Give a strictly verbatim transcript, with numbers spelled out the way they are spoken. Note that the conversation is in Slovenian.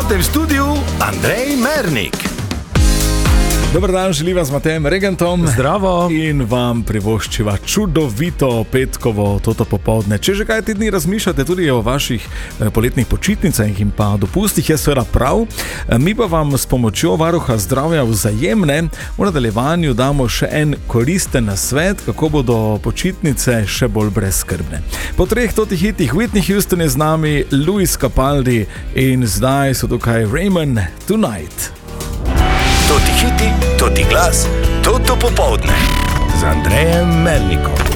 goste v studiu Andrej Mernik. Dobar dan, želim vas Matejem Regentom. Zdravo. In vam privoščiva čudovito petkovo toto popoldne. Če že kaj te dni razmišljate tudi o vaših poletnih počitnicah in pa dopustih, je seveda prav. Mi pa vam s pomočjo varuha zdravja Vzajemne v nadaljevanju damo še en koristen nasvet, kako bodo počitnice še bolj brezskrbne. Po treh totih hitih Whitney Houston je z nami, Luis Capaldi in zdaj so tukaj Raymond Tonight. Toti hiti, toti glas, toto popoldne z Andrejem Mernikom.